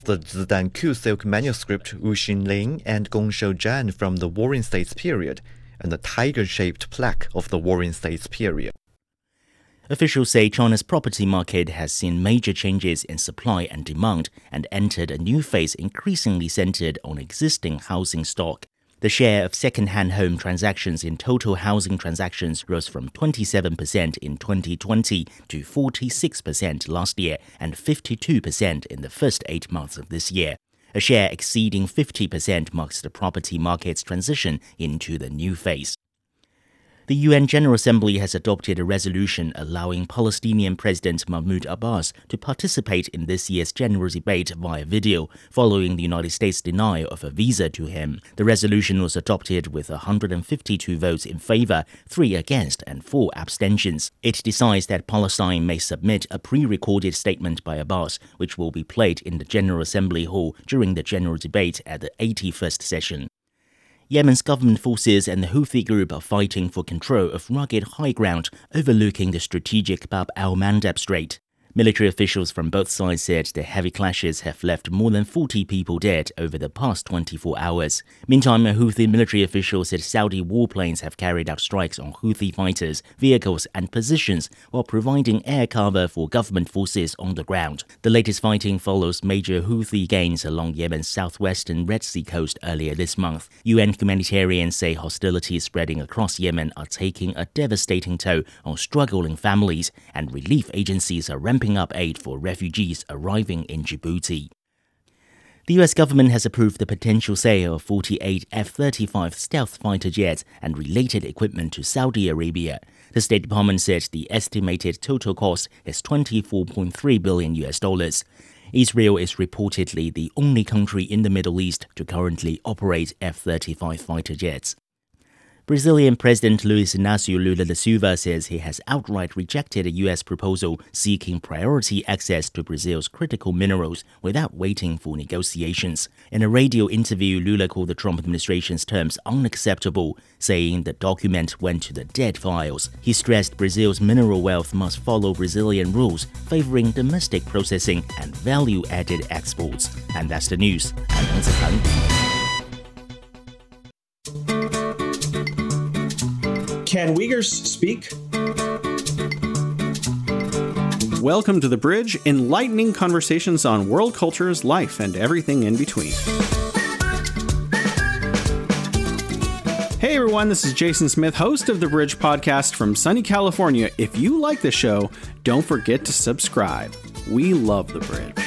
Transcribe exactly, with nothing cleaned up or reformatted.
The Zidanku silk manuscript Wu Xunling and Gongshou Zhan from the Warring States period, and the tiger-shaped plaque of the Warring States period. Officials say China's property market has seen major changes in supply and demand and entered a new phase increasingly centered on existing housing stock. The share of second-hand home transactions in total housing transactions rose from twenty-seven percent in twenty twenty to forty-six percent last year and fifty-two percent in the first eight months of this year. A share exceeding fifty percent marks the property market's transition into the new phase. The U N General Assembly has adopted a resolution allowing Palestinian President Mahmoud Abbas to participate in this year's general debate via video, following the United States' denial of a visa to him. The resolution was adopted with one hundred fifty-two votes in favor, three against, and four abstentions. It decides that Palestine may submit a pre-recorded statement by Abbas, which will be played in the General Assembly Hall during the general debate at the eighty-first session. Yemen's government forces and the Houthi group are fighting for control of rugged high ground overlooking the strategic Bab al-Mandab Strait. Military officials from both sides said the heavy clashes have left more than forty people dead over the past twenty-four hours. Meantime, a Houthi military official said Saudi warplanes have carried out strikes on Houthi fighters, vehicles and positions while providing air cover for government forces on the ground. The latest fighting follows major Houthi gains along Yemen's southwestern Red Sea coast earlier this month. U N humanitarians say hostilities spreading across Yemen are taking a devastating toll on struggling families, and relief agencies are ramping up aid for refugees arriving in Djibouti. The U S government has approved the potential sale of forty-eight F thirty-five stealth fighter jets and related equipment to Saudi Arabia. The State Department said the estimated total cost is twenty-four point three billion U S dollars. Israel is reportedly the only country in the Middle East to currently operate F thirty-five fighter jets. Brazilian President Luiz Inácio Lula da Silva says he has outright rejected a U S proposal seeking priority access to Brazil's critical minerals without waiting for negotiations. In a radio interview, Lula called the Trump administration's terms unacceptable, saying the document went to the dead files. He stressed Brazil's mineral wealth must follow Brazilian rules, favoring domestic processing and value-added exports. And that's the news. I'm Peng Zitang. Can Uyghurs speak? Welcome to The Bridge, enlightening conversations on world cultures, life, and everything in between. Hey everyone, this is Jason Smith, host of The Bridge podcast from sunny California. If you like the show, don't forget to subscribe. We love The Bridge.